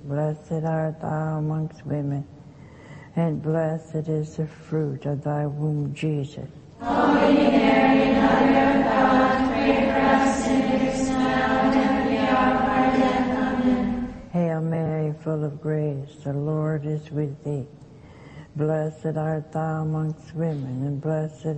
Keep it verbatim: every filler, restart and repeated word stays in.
Blessed art thou amongst women, and blessed is the fruit of thy womb, Jesus. Holy Mary, Mother of God, pray for us sinners now and at the hour of our death. Amen. Hail Mary, full of grace, the Lord is with thee. Blessed art thou amongst women, and blessed